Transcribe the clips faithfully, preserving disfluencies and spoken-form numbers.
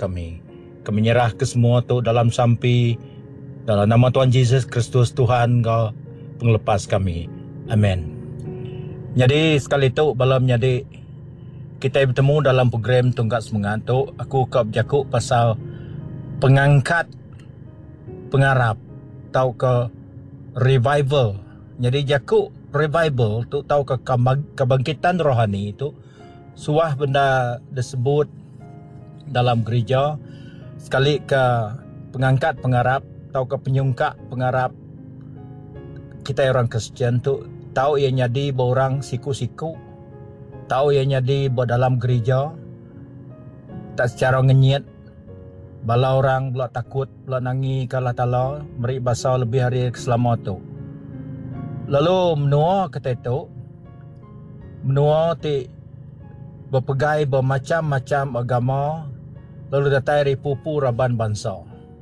kami. Kami nyerah ke semua tu dalam sampi, dalam nama Tuhan Yesus Kristus Tuhan kau penglepas kami. Amin. Jadi sekali tu balam jadi kita bertemu dalam program Tunggak Semangat tu, aku kau berjakuk pasal pengangkat pengarap tau ke revival. Jadi jakuk revival tu tau ke kebangkitan rohani itu suah benda disebut dalam gereja sekali ke pengangkat pengarap tau ke penyungkak pengarap kita orang Kristian tu tahu ia jadi borang siku-siku, tahu ia jadi buat dalam gereja tak secara ngenyet bala orang pula takut pula nangi kalah tala meri basau lebih hari keselamatan tu. Lalu menua kata itu menua ti berpegai bermacam-macam agama lalu datai ripupu raban bangsa.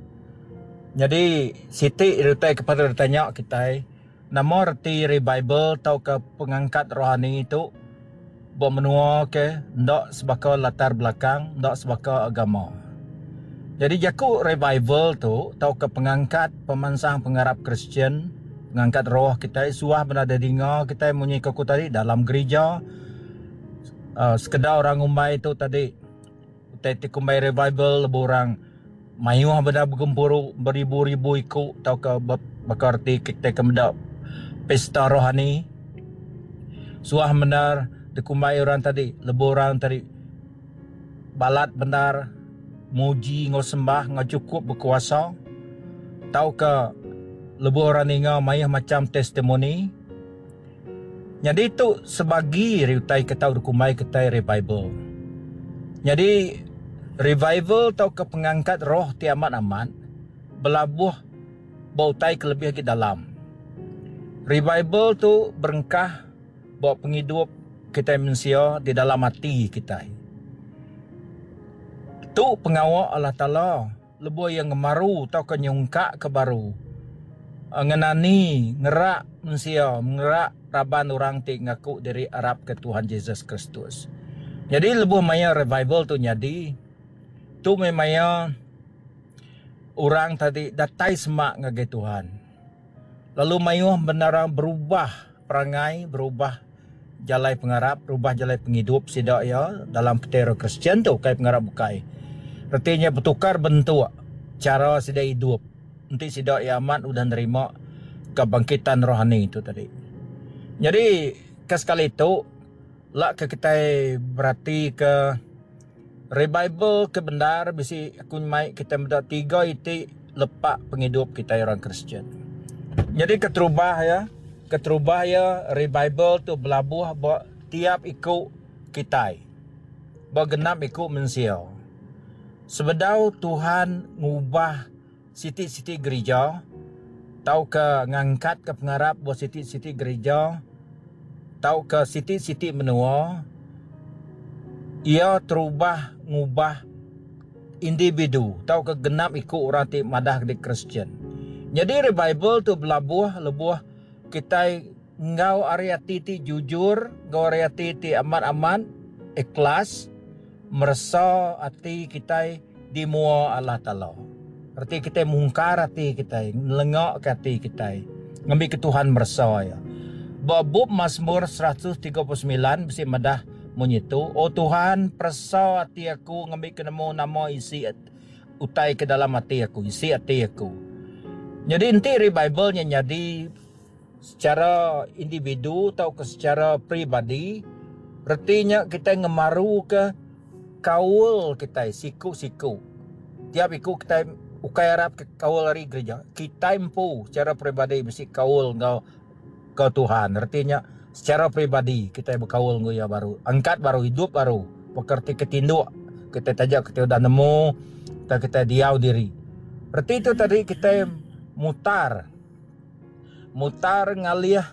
Jadi siti datai kepada bertanya kita nama reti revival tau ke pengangkat rohani itu buat menua ke ndak sebaka latar belakang ndak sebaka agama. Jadi jaku revival tu tau ke pengangkat pemansang pengarap Kristian, pengangkat roh kita suah benda dengar kita munyi kaku tadi dalam gereja uh, sekedar orang umai tu tadi tadi kumbai revival lebih orang mayuh benda bergempur beribu-ribu ikut tau ke berarti kita kemedak pesta rohani suah benar dikumbai orang tadi lebih orang tadi balat benar muji ngau sembah ngau cukup berkuasa tau ke lebih orang ninga mayah macam testimoni. Jadi itu sebagi riutai ketau dikumbai ketai revival. Jadi revival tau ke pengangkat roh ti amat-amat belabuh bautai ke lebih ke dalam. Revival tu berengkah buat penghidup kita manusia di dalam hati kita. Tu pengawal Allah Ta'ala lebih yang ngemaru tau ke nyungkak ke baru. Ngenani, ngerak manusia, ngerak raban orang ti ngaku dari Arab ke Tuhan Yesus Kristus. Jadi lebih maya revival tu jadi. Tu memang orang tadi datai semak ngagai Tuhan. Lalu mayuh benar berubah perangai, berubah jalai pengarap, berubah jalai penghidup sidak ya dalam petera Kristian tu kai pengarap bukai. Artinya bertukar bentuk cara sidak hidup. Nanti sidak ya amat udah nerima kebangkitan rohani itu tadi. Jadi ke sekali itu lah ke kita berarti ke revival ke benar bisi aku mai kita benda tiga itu lepak penghidup kita orang Kristian. Jadi keterubah ya, keterubah ya revival tu belabuh buat tiap ikut kita. Bergenap ikut manusia. Sebedau Tuhan ngubah siti-siti gereja, tau ke ngangkat ke pengarap buat siti-siti gereja, tau ke siti-siti menua, ia terubah ngubah individu, tau ke genap ikut orang ti madah di Kristian. Jadi revival tu belabuh lebuh kita ngau ariati ti jujur, ngau ariati ti amat-amat ikhlas, merasa hati kita di mua Allah Ta'ala. Arti kita mungkar hati kita, ngelengak hati kita, ngambil ke Tuhan merasa ya. Bab Mazmur seratus tiga puluh sembilan besi madah menyitu, oh Tuhan perasa hati aku ngambil ke nemu nama isi utai ke dalam hati aku, isi hati aku. Jadi inti revivalnya jadi secara individu atau ke secara pribadi, artinya kita ngemaru ke kaul kita, siku-siku. Tiap ikut kita ukai Arab ke kaul dari gereja, kita empu secara pribadi mesti kaul ngau ke Tuhan. Artinya secara pribadi kita berkaul ngau ya baru, angkat baru, hidup baru, pekerti ketinduk, kita tajak kita udah nemu, kita kita diau diri. Arti itu tadi kita mutar, mutar ngalih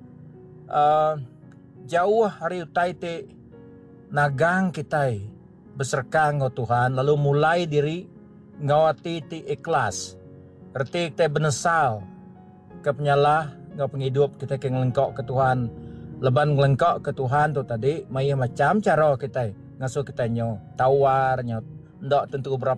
uh, jauh hari utai te nagang kita beserkang ngau Tuhan, lalu mulai diri ngawati ti ikhlas. Arti kita benesal ke penyalah ngau penghidup kita ke ngelengkok ke Tuhan. Leban ngelengkok ke Tuhan tu tadi maya macam cara kita ngasuh kita nyo tawar nyo ndak tentu berapa